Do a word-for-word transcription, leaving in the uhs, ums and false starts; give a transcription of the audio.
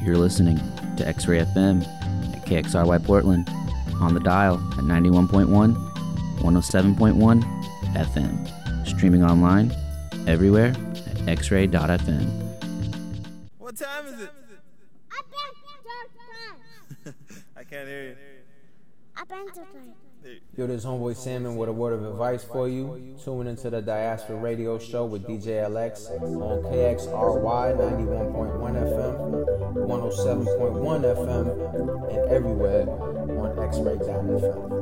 You're listening to X-Ray F M at K X R Y Portland, on the dial at ninety-one point one, one oh seven point one F M. Streaming online everywhere at x ray dot f m. What time is it? I been to time. I can't hear you. I been to time. Yo, this homeboy Salmon with a word of advice for you. Tuning into the Diaspora Radio Show with D J L X on K X R Y ninety-one point one F M, one oh seven point one F M, and everywhere on x ray dot f m.